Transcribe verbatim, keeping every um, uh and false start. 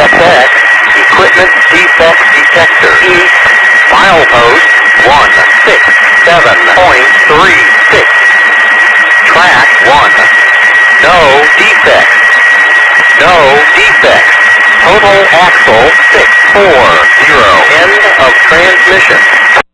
F X, equipment defect detector. East, milepost one six seven point three six. Track one. No defects. No defects. Total axle six four zero. End of transmission.